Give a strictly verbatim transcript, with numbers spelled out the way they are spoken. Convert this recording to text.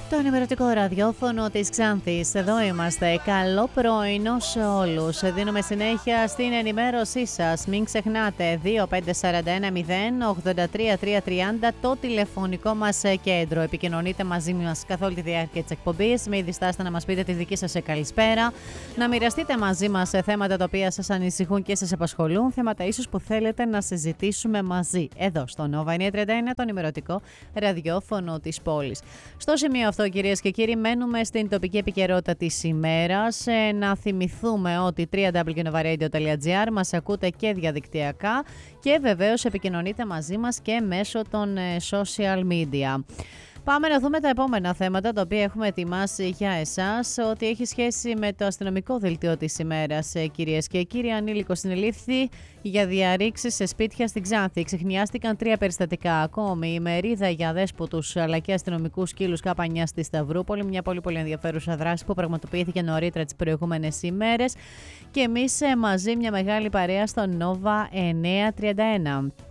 Το ενημερωτικό ραδιόφωνο της Ξάνθης. Εδώ είμαστε. Καλό πρωινό σε όλους. Δίνουμε συνέχεια στην ενημέρωσή σας. Μην ξεχνάτε δύο πέντε τέσσερα ένα μηδέν ογδόντα τρία τρία τριάντα το τηλεφωνικό μας κέντρο. Επικοινωνείτε μαζί μας καθ' όλη τη διάρκεια της εκπομπής. Μην διστάσετε να μας πείτε τη δική σας καλησπέρα. Να μοιραστείτε μαζί μας θέματα τα οποία σας ανησυχούν και σας απασχολούν. Θέματα ίσως που θέλετε να συζητήσουμε μαζί. Εδώ στο Nova εννιακόσια τριάντα ένα, το ενημερωτικό ραδιόφωνο της πόλης. Στο σημείο αυτό, κυρίες και κύριοι, μένουμε στην τοπική επικαιρότητα της ημέρας. Ε, να θυμηθούμε ότι double-u double-u double-u τελεία nova radio τελεία gr μας ακούτε και διαδικτυακά και βεβαίως επικοινωνείτε μαζί μας και μέσω των ε, social media. Πάμε να δούμε τα επόμενα θέματα τα οποία έχουμε ετοιμάσει για εσάς, ότι έχει σχέση με το αστυνομικό δελτίο της ημέρας. Κυρίες και κύριοι, ανήλικος συνελήφθη για διαρρήξεις σε σπίτια στην Ξάνθη. Ξεχνιάστηκαν τρία περιστατικά ακόμη. Η μερίδα για αδέσποτους αλλά και αστυνομικούς σκύλους Κ εννιά στη Σταυρούπολη. Μια πολύ πολύ ενδιαφέρουσα δράση που πραγματοποιήθηκε νωρίτερα τις προηγούμενες ημέρες. Και εμείς μαζί μια μεγάλη παρέα στο Nova εννιακόσια τριάντα ένα.